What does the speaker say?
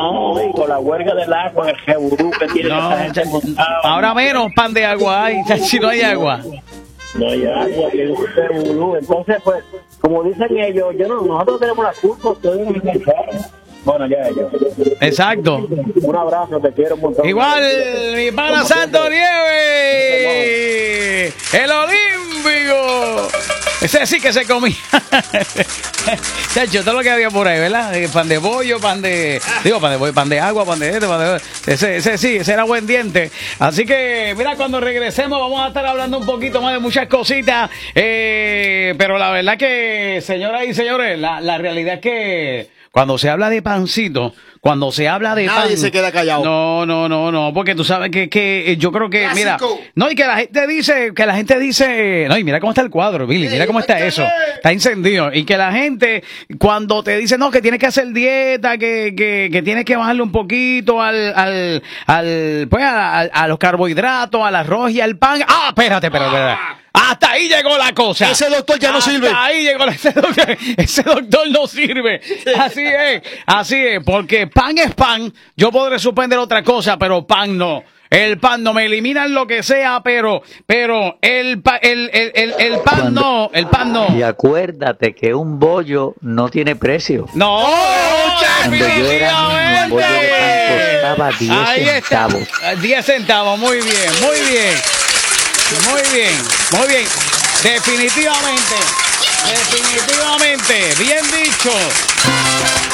No, y con la huelga del agua, el reburú que tiene esa gente montada. Ahora menos pan de agua hay, si no hay agua. No hay agua, que es un reburú. Entonces, pues, como dicen ellos, nosotros tenemos la culpa, ustedes no me Bueno, ya. Exacto. Un abrazo, te quiero un montón. Igual, mi pana Santo Nieve, el olímpico. Ese sí que se comía. Chacho, todo lo que había por ahí, ¿verdad? Pan de bollo, pan de bollo, pan de agua, pan de esto, pan de... Ese era buen diente. Así que, mira, cuando regresemos vamos a estar hablando un poquito más de muchas cositas. Pero la verdad que, señoras y señores, la realidad es que cuando se habla de pancito, cuando se habla de nadie pan, se queda callado. No, porque tú sabes que yo creo que, Clásico. mira, no, y que la gente dice, no, y mira cómo está el cuadro, Billy, mira cómo está eso, está encendido, y que la gente, cuando te dice, no, que tienes que hacer dieta, que tienes que bajarle un poquito a los carbohidratos, al arroz y al pan, espérate. Hasta ahí llegó la cosa. Ese doctor ya no sirve. Hasta ahí llegó ese doctor no sirve. Así es, porque pan es pan. Yo podré suspender otra cosa, pero pan no. El pan no, me eliminan lo que sea, pero el pan no, el pan no. Y acuérdate que un bollo no tiene precio. No, Cuando yo era niño, un bollo de pan costaba 10 ahí centavos. está, 10 centavos, muy bien. Definitivamente, bien dicho.